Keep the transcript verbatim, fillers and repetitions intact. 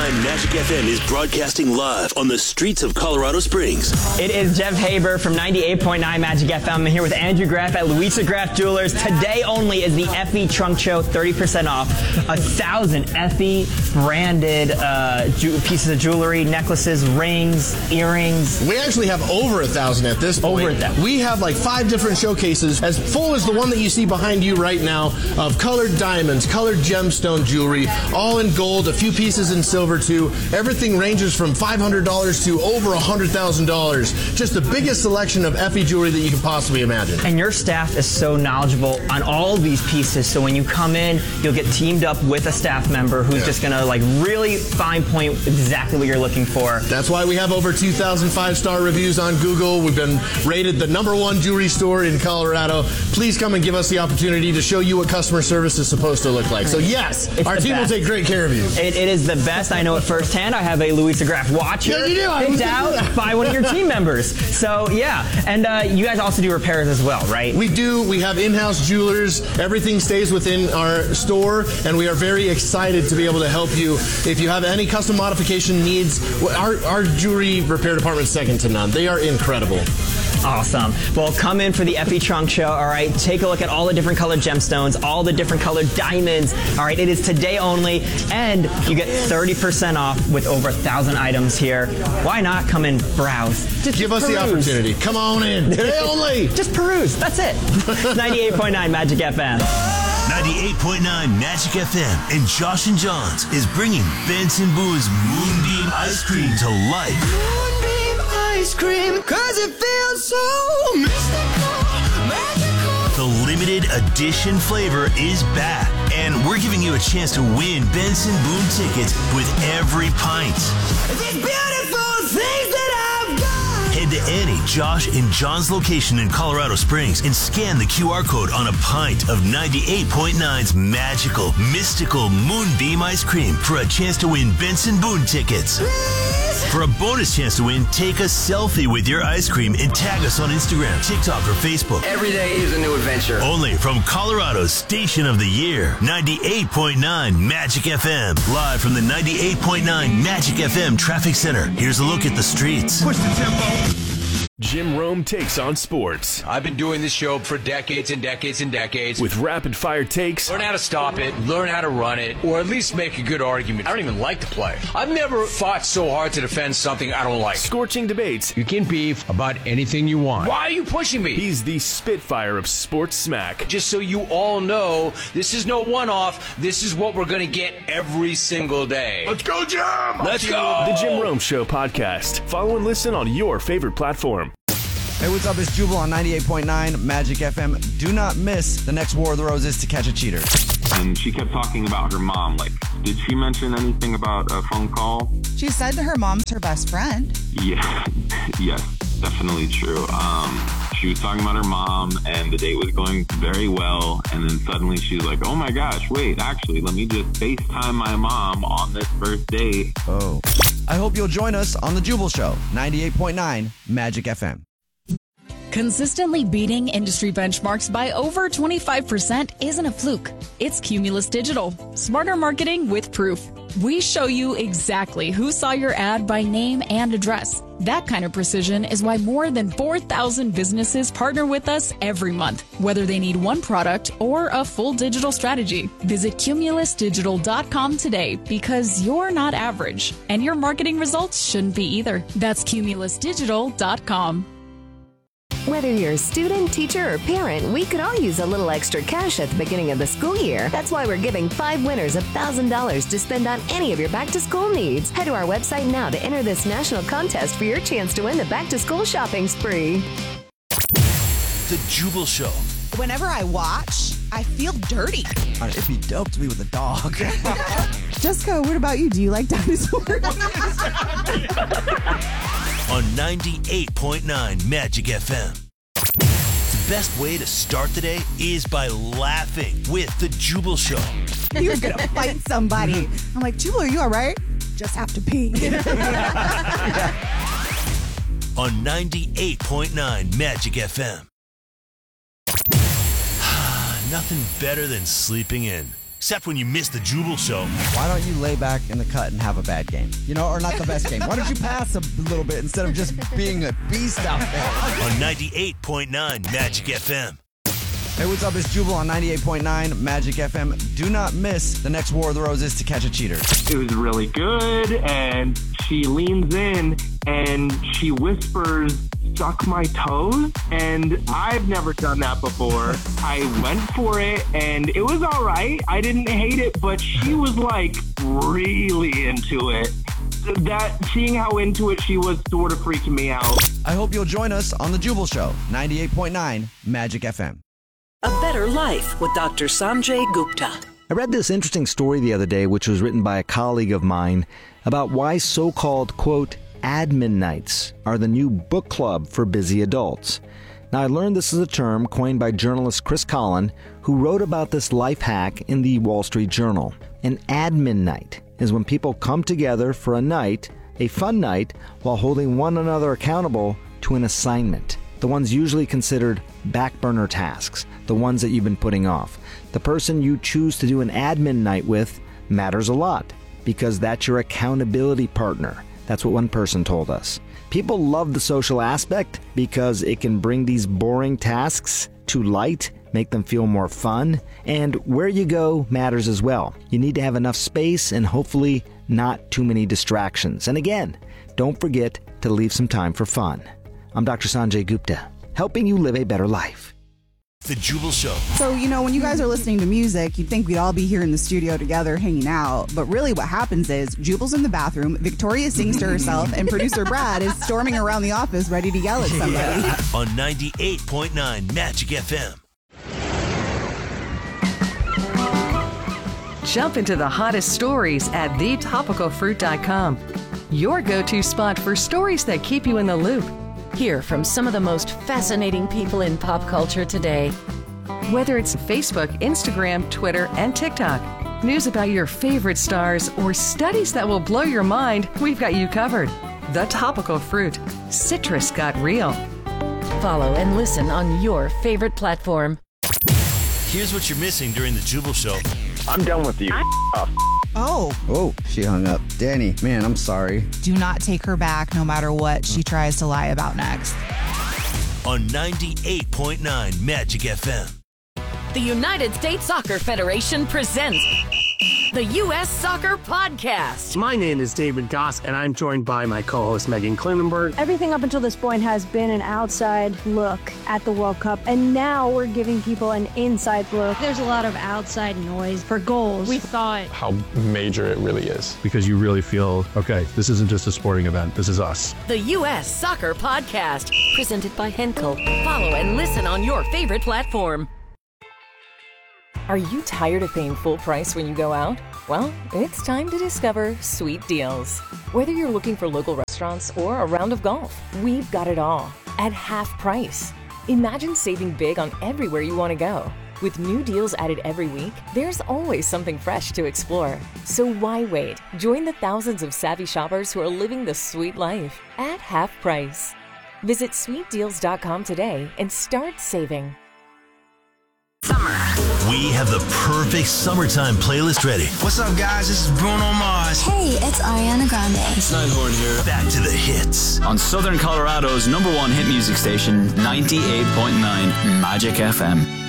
nine Magic F M is broadcasting live on the streets of Colorado Springs. It is Jeff Haber from ninety-eight point nine Magic F M. I'm here with Andrew Graff at Louisa Graff Jewelers. Today only is the Effie Trunk Show, thirty percent off. A thousand Effie branded uh, ju- pieces of jewelry, necklaces, rings, earrings. We actually have over a thousand at this point. Over a thousand. We have like five different showcases, as full as the one that you see behind you right now, of colored diamonds, colored gemstone jewelry, all in gold, a few pieces in silver too. Everything ranges from five hundred dollars to over one hundred thousand dollars. Just the biggest selection of Effie jewelry that you can possibly imagine. And your staff is so knowledgeable on all of these pieces, so when you come in, you'll get teamed up with a staff member who's yeah. just going to like really fine point exactly what you're looking for. That's why we have over two thousand five-star reviews on Google. We've been rated the number one jewelry store in Colorado. Please come and give us the opportunity to show you what customer service is supposed to look like. So yes, it's our team best. will take great care of you. It, it is the best. I know it firsthand. I have a Louisa Graff watch here yeah, you do. picked out by one of your team members. So yeah, and uh, you guys also do repairs as well, right? We do. We have in-house jewelers. Everything stays within our store, and we are very excited to be able to help you. If you have any custom modification needs, our, our jewelry repair department is second to none. They are incredible. Awesome. Well, come in for the Effie Trunk Show, all right? Take a look at all the different colored gemstones, all the different colored diamonds, all right? It is today only, and you get thirty percent off with over a thousand items here. Why not come and browse? Just Give us peruse. the opportunity. Come on in. Today only. Just peruse. That's it. ninety-eight point nine Magic F M. ninety-eight point nine Magic F M and Josh and Johns is bringing Benson Boone's Moonbeam Ice Cream to life. Moonbeam Ice Cream, cause it feels so mystical, magical. The limited edition flavor is back, and we're giving you a chance to win Benson Boone tickets with every pint. These beautiful things that I've got. Head to any Josh and John's location in Colorado Springs and scan the Q R code on a pint of ninety-eight point nine's magical, mystical Moonbeam Ice Cream for a chance to win Benson Boone tickets. Please. For a bonus chance to win, take a selfie with your ice cream and tag us on Instagram, TikTok, or Facebook. Every day is a new adventure. Only from Colorado's Station of the Year, ninety-eight point nine Magic F M. Live from the ninety-eight point nine Magic F M Traffic Center. Here's a look at the streets. Push the tempo. Jim Rome takes on sports. I've been doing this show for decades and decades and decades. With rapid-fire takes. Learn how to stop it, learn how to run it, or at least make a good argument. I don't even like to play. I've never fought so hard to defend something I don't like. Scorching debates. You can beef about anything you want. Why are you pushing me? He's the Spitfire of sports smack. Just so you all know, this is no one-off. This is what we're going to get every single day. Let's go, Jim! Let's go! The Jim Rome Show podcast. Follow and listen on your favorite platform. Hey, what's up? It's Jubal on ninety-eight point nine Magic F M. Do not miss the next War of the Roses to catch a cheater. And she kept talking about her mom. Like, did she mention anything about a phone call? She said her mom's her best friend. Yeah, yes, definitely true. Um, she was talking about her mom, and the date was going very well. And then suddenly she's like, oh my gosh, wait, actually, let me just FaceTime my mom on this first date. Oh. I hope you'll join us on The Jubal Show, ninety-eight point nine Magic F M. Consistently beating industry benchmarks by over twenty-five percent isn't a fluke. It's Cumulus Digital. Smarter marketing with proof. We show you exactly who saw your ad by name and address. That kind of precision is why more than four thousand businesses partner with us every month, whether they need one product or a full digital strategy. Visit cumulus digital dot com today, because you're not average, and your marketing results shouldn't be either. That's cumulus digital dot com. Whether you're a student, teacher, or parent, we could all use a little extra cash at the beginning of the school year. That's why we're giving five winners one thousand dollars to spend on any of your back-to-school needs. Head to our website now to enter this national contest for your chance to win the back-to-school shopping spree. The Jubal Show. Whenever I watch, I feel dirty. It'd be dope to be with a dog. Jessica, what about you? Do you like dinosaurs? On ninety-eight point nine Magic F M. The best way to start the day is by laughing with The Jubal Show. You're going to fight somebody. I'm like, Jubal, are you all right? Just have to pee. On ninety-eight point nine Magic F M. Nothing better than sleeping in. except when you miss the Jubal Show. Why don't you lay back in the cut and have a bad game? You know, or not the best game. Why don't you pass a little bit instead of just being a beast out there? On ninety-eight point nine Magic F M. Hey, what's up? It's Jubal on ninety-eight point nine Magic F M. Do not miss the next War of the Roses to catch a cheater. It was really good, and she leans in and she whispers, "Suck my toes," and I've never done that before. I went for it, and it was all right. I didn't hate it, but she was like really into it. That seeing how into it she was sort of freaking me out. I hope you'll join us on the Jubal Show, ninety-eight point nine Magic F M. A Better Life with Doctor Sanjay Gupta. I read this interesting story the other day, which was written by a colleague of mine, about why so-called, quote, admin nights are the new book club for busy adults. Now, I learned this is a term coined by journalist Chris Collin, who wrote about this life hack in the Wall Street Journal. An admin night is when people come together for a night, a fun night, while holding one another accountable to an assignment. The ones usually considered back burner tasks, the ones that you've been putting off. The person you choose to do an admin night with matters a lot because that's your accountability partner. That's what one person told us. People love the social aspect because it can bring these boring tasks to light, make them feel more fun, and where you go matters as well. You need to have enough space and hopefully not too many distractions. And again, don't forget to leave some time for fun. I'm Doctor Sanjay Gupta, helping you live a better life. The Jubal Show. So, you know, when you guys are listening to music, you'd think we'd all be here in the studio together hanging out. But really what happens is Jubal's in the bathroom, Victoria sings to herself, and producer Brad is storming around the office ready to yell at somebody. Yeah. On ninety-eight point nine Magic F M. Jump into the hottest stories at the topical fruit dot com. Your go-to spot for stories that keep you in the loop. Hear from some of the most fascinating people in pop culture today. Whether it's Facebook, Instagram, Twitter, and TikTok, news about your favorite stars, or studies that will blow your mind, we've got you covered. The Topical Fruit. Citrus got real. Follow and listen on your favorite platform. Here's what you're missing during the Jubal Show. I'm done with you. Oh. Oh, she hung up. Danny, man, I'm sorry. Do not take her back no matter what she tries to lie about next. On ninety-eight point nine Magic F M. The United States Soccer Federation presents the U S Soccer Podcast. My name is David Goss, and I'm joined by my co-host Megan Klinenberg. Everything up until this point has been an outside look at the World Cup, and now we're giving people an inside look. There's a lot of outside noise for goals. We thought how major it really is, because you really feel, okay, this isn't just a sporting event, this is us. The U S Soccer Podcast, presented by Henkel. Follow and listen on your favorite platform. Are you tired of paying full price when you go out? Well, it's time to discover Sweet Deals. Whether you're looking for local restaurants or a round of golf, we've got it all at half price. Imagine saving big on everywhere you want to go. With new deals added every week, there's always something fresh to explore. So why wait? Join the thousands of savvy shoppers who are living the sweet life at half price. Visit sweet deals dot com today and start saving. We have the perfect summertime playlist ready. What's up, guys? This is Bruno Mars. Hey, it's Ariana Grande. It's Nighthorn here. Back to the hits. On Southern Colorado's number one hit music station, ninety-eight point nine Magic F M.